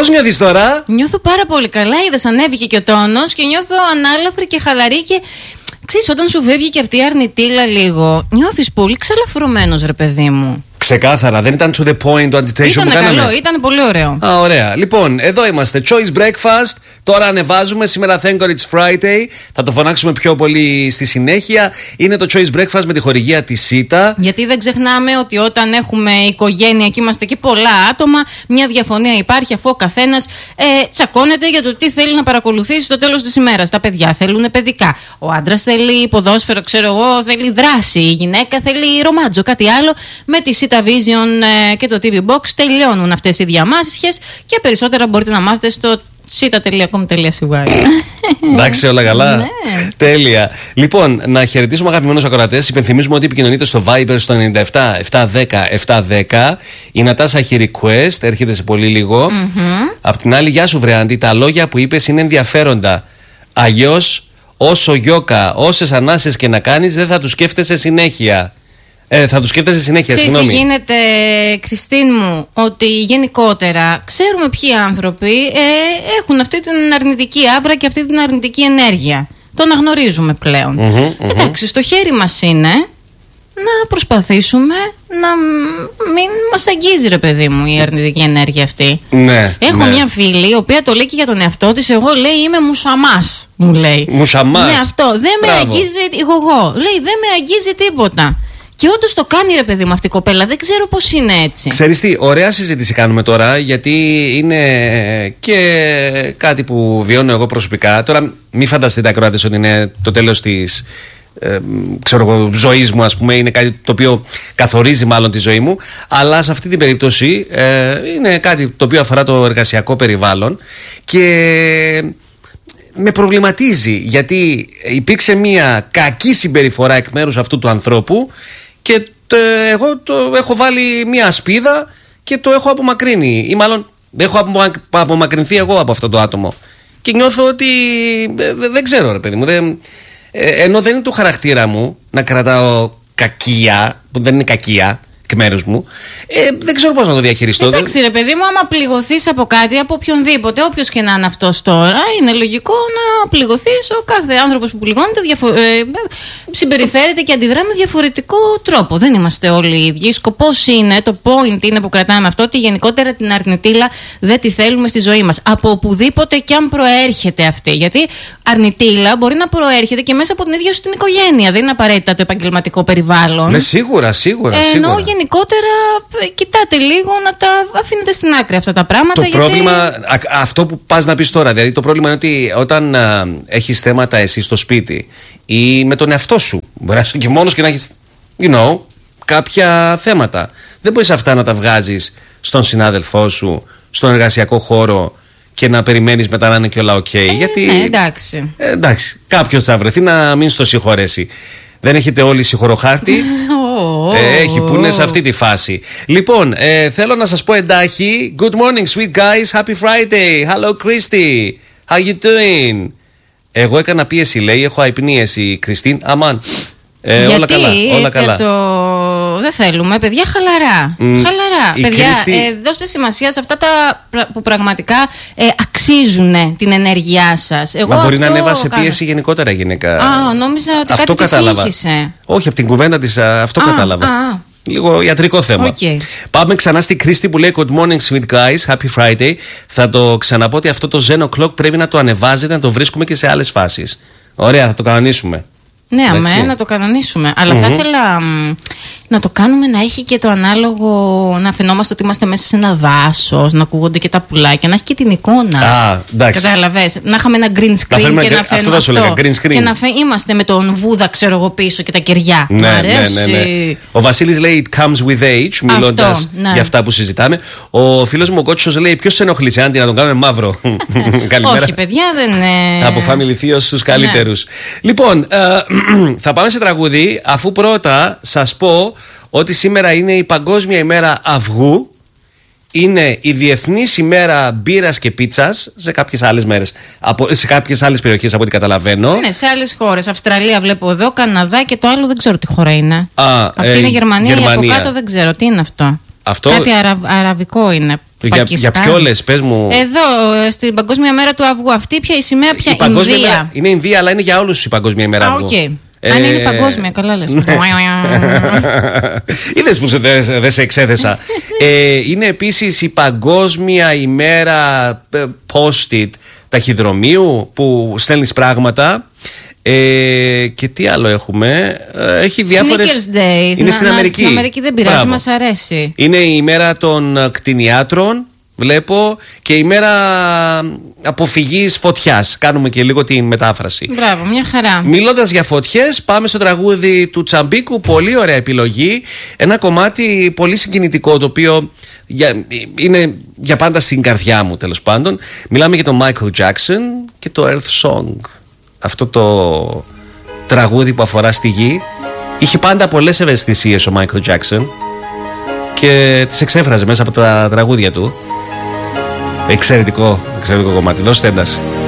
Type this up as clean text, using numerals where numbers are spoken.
Πώς νιώθεις τώρα? Νιώθω πάρα πολύ καλά. Είδες, ανέβηκε και ο τόνος και νιώθω ανάλαφρη και χαλαρή και. Ξέρεις, όταν σου φεύγει και αυτή η αρνητήλα λίγο, νιώθεις πολύ ξαλαφρωμένος, ρε παιδί μου. Ξεκάθαρα, δεν ήταν to the point το meditation που κάναμε. Ήταν καλό, ήταν πολύ ωραίο. Α, ωραία. Λοιπόν, εδώ είμαστε. Choice Breakfast. Τώρα ανεβάζουμε. Σήμερα Thank God It's Friday. Θα το φωνάξουμε πιο πολύ στη συνέχεια. Είναι το Choice Breakfast με τη χορηγία της ΣΥΤΑ. Γιατί δεν ξεχνάμε ότι όταν έχουμε οικογένεια και είμαστε και πολλά άτομα, μια διαφωνία υπάρχει αφού ο καθένας τσακώνεται για το τι θέλει να παρακολουθήσει στο τέλος της ημέρας. Τα παιδιά θέλουν παιδικά. Ο άντρας θέλει ποδόσφαιρο, ξέρω εγώ, θέλει δράση. Η γυναίκα θέλει ρομάτζο, κάτι άλλο. Με τη ΣΥΤΑ Vision και το TV Box τελειώνουν αυτές οι διαμάχες και περισσότερα μπορείτε να μάθετε στο sita.com.cy. Εντάξει, όλα καλά. Ναι. Τέλεια. Λοιπόν, να χαιρετήσουμε αγαπημένους ακροατές. Υπενθυμίζουμε ότι επικοινωνείτε στο Viber στο 97-710-710. Η Νατάσα έχει request, έρχεται σε πολύ λίγο. Απ' την άλλη, γεια σου Βρεάντη, τα λόγια που είπες είναι ενδιαφέροντα. Αλλιώς, όσο γιώκα, όσες ανάσες και να κάνεις, δεν θα τους σκέφτεσαι συνέχεια. Θα του σκέφτεσαι συνέχεια, συγγνώμη. Τι γίνεται, Κριστίν μου, ότι γενικότερα ξέρουμε ποιοι άνθρωποι έχουν αυτή την αρνητική άβρα και αυτή την αρνητική ενέργεια. Το αναγνωρίζουμε πλέον. Εντάξει, στο χέρι μας είναι να προσπαθήσουμε να μην μας αγγίζει, ρε παιδί μου, η αρνητική ενέργεια αυτή. Ναι, έχω μια φίλη, η οποία το λέει και για τον εαυτό της. Εγώ, λέει, είμαι μουσαμάς, μου λέει. Μουσαμάς. Ναι, αυτό. Δεν με αγγίζει, εγώ. Λέει, δεν με αγγίζει τίποτα. Και όντως το κάνει, ρε παιδί μου, αυτή η κοπέλα. Δεν ξέρω πώς είναι έτσι. Ξέρεις τι, ωραία συζήτηση κάνουμε τώρα, γιατί είναι και κάτι που βιώνω εγώ προσωπικά. Τώρα, μην φανταστείτε ακροάτες ότι είναι το τέλος της ζωής μου, ας πούμε. Είναι κάτι το οποίο καθορίζει μάλλον τη ζωή μου. Αλλά σε αυτή την περίπτωση είναι κάτι το οποίο αφορά το εργασιακό περιβάλλον. Και με προβληματίζει, γιατί υπήρξε μια κακή συμπεριφορά εκ μέρους αυτού του ανθρώπου και εγώ έχω βάλει μια ασπίδα και το έχω απομακρύνει, ή μάλλον έχω απομακρυνθεί εγώ από αυτό το άτομο και νιώθω ότι δεν ξέρω, ρε παιδί μου, ενώ δεν είναι το χαρακτήρα μου να κρατάω κακία, που δεν είναι κακία εκ μέρους μου, δεν ξέρω πώς να το διαχειριστώ. Εντάξει, ρε παιδί μου, άμα πληγωθείς από κάτι, από οποιονδήποτε, όποιος και να είναι αυτός τώρα, είναι λογικό να πληγωθείς. Ο κάθε άνθρωπος που πληγώνεται συμπεριφέρεται και αντιδρά με διαφορετικό τρόπο. Δεν είμαστε όλοι οι ίδιοι. Σκοπός είναι, το point είναι που κρατάμε αυτό, ότι γενικότερα την αρνητήλα δεν τη θέλουμε στη ζωή μας. Από οπουδήποτε και αν προέρχεται αυτή. Γιατί αρνητήλα μπορεί να προέρχεται και μέσα από την ίδια σου την οικογένεια. Δεν είναι απαραίτητα το επαγγελματικό περιβάλλον. Ναι, σίγουρα. Ενώ γενικότερα κοιτάτε λίγο να τα αφήνετε στην άκρη αυτά τα πράγματα. Το πρόβλημα, αυτό που πας να πεις τώρα, δηλαδή το πρόβλημα είναι ότι όταν έχεις θέματα εσύ στο σπίτι ή με τον εαυτό σου, μπορεί να είσαι και μόνος και να έχεις, κάποια θέματα, δεν μπορείς αυτά να τα βγάζεις στον συνάδελφό σου, στον εργασιακό χώρο και να περιμένεις μετά να είναι και όλα ok. Γιατί. Ναι, εντάξει. Εντάξει, κάποιος θα βρεθεί να μην στο συγχωρέσει. Δεν έχετε όλοι συγχωροχάρτη. Έχει που είναι σε αυτή τη φάση. Λοιπόν, θέλω να σας πω εντάχει. Good morning, sweet guys. Happy Friday. Hello, Christy. How you doing? Εγώ έκανα πίεση, λέει. Έχω αϊπνίεση, Κριστίν. Αμάν. Όλα καλά. Όλα καλά. Δεν θέλουμε, παιδιά, χαλαρά. Χαλαρά. Παιδιά, δώστε σημασία σε αυτά τα που πραγματικά αξίζουν την ενέργειά σας. Μα μπορεί να ανέβασε πίεση γενικότερα γυναίκα. Νόμιζα ότι αυτό κάτι κατάλαβα. της ήχησε. Όχι, από την κουβέντα της, αυτό κατάλαβα. Λίγο ιατρικό θέμα. Πάμε ξανά στη Κρίστη που λέει Good morning, sweet guys. Happy Friday. Θα το ξαναπώ ότι αυτό το Zen O'Clock πρέπει να το ανεβάζετε, να το βρίσκουμε και σε άλλες φάσεις. Ωραία, θα το κανονίσουμε. Ναι, αμέ, να το κανονίσουμε. Αλλά θα ήθελα να το κάνουμε να έχει και το ανάλογο, να φαινόμαστε ότι είμαστε μέσα σε ένα δάσος, να ακούγονται και τα πουλάκια, να έχει και την εικόνα. Κατάλαβες. Να είχαμε ένα green screen και να φαίνουμε αυτό. Θα σου λέγα, green screen. Και να είμαστε με τον Βούδα, ξέρω εγώ, πίσω και τα κεριά. Ναι. Ο Βασίλης λέει It comes with age, μιλώντας για αυτά που συζητάμε. Ο φίλος μου ο Κότσος λέει ποιος σε ενοχλήσε, Άντι, να τον κάνουμε μαύρο. Καλημέρα. Όχι, παιδιά, δεν είναι. Από Family Theos στους καλύτερους. Λοιπόν, θα πάμε σε τραγούδι, αφού πρώτα σας πω ότι σήμερα είναι η Παγκόσμια ημέρα αυγού, είναι η Διεθνής ημέρα μπύρας και πίτσας σε κάποιες άλλες μέρες, σε κάποιες άλλες περιοχές από ό,τι καταλαβαίνω. Είναι σε άλλες χώρες, Αυστραλία βλέπω εδώ, Καναδά και το άλλο δεν ξέρω τι χώρα είναι. Αυτή είναι Γερμανία, ή από κάτω δεν ξέρω τι είναι αυτό. Κάτι αραβικό είναι. Για ποιο λες, πες μου. Εδώ, στην Παγκόσμια Μέρα του Αυγού. Αυτή ποια η σημαία, ποια η Παγκόσμια Μέρα είναι Ινδία, αλλά είναι για όλους η Παγκόσμια ημέρα αυγού. Αν είναι παγκόσμια, καλά λες. Είδες που δεν σε εξέθεσα. Είναι επίσης η Παγκόσμια ημέρα post-it ταχυδρομείου, που στέλνεις πράγματα. Και τι άλλο έχουμε? Έχει διάφορες. Sneakers Days. Είναι στην Αμερική. Στην Αμερική δεν πειράζει, μας αρέσει. Είναι η ημέρα των κτηνιάτρων, βλέπω, και η μέρα αποφυγής φωτιάς. Κάνουμε και λίγο την μετάφραση. Μπράβο, μια χαρά. Μιλώντας για φωτιές, πάμε στο τραγούδι του Τσαμπίκου. Πολύ ωραία επιλογή. Ένα κομμάτι πολύ συγκινητικό, το οποίο είναι για πάντα στην καρδιά μου, τέλος πάντων. Μιλάμε για τον Michael Jackson και το Earth Song. Αυτό το τραγούδι που αφορά στη γη. Είχε πάντα πολλές ευαισθησίες ο Michael Jackson και τις εξέφραζε μέσα από τα τραγούδια του. Εξαιρετικό κομμάτι. Δώστε ένταση.